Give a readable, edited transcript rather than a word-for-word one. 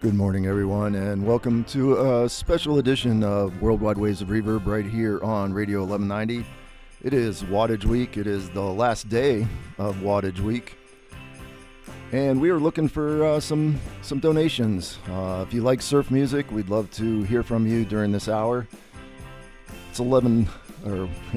Good morning, everyone, and welcome to a special edition of Worldwide Waves of Reverb right here on Radio 1190. It is Wattage Week. It is the last day of Wattage Week, and we are looking for some donations. If you like surf music, we'd love to hear from you during this hour. It's